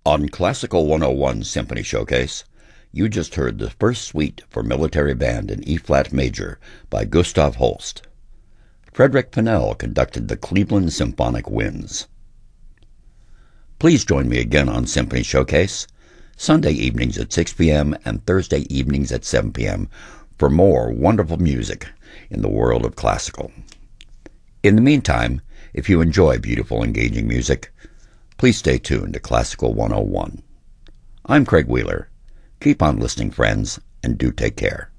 On Classical 101 Symphony Showcase, you just heard the first suite for military band in E-flat major by Gustav Holst. Frederick Pennell conducted the Cleveland Symphonic Winds. Please join me again on Symphony Showcase, Sunday evenings at 6 p.m. and Thursday evenings at 7 p.m. for more wonderful music in the world of classical. In the meantime, if you enjoy beautiful, engaging music, please stay tuned to Classical 101. I'm Craig Wheeler. Keep on listening, friends, and do take care.